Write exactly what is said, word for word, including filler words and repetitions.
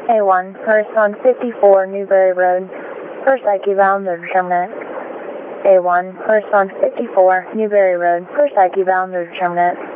A one, first on fifty-four Newberry Road, first equivale no determinant. A one, first on fifty-four Newberry Road, first equivale no determinant.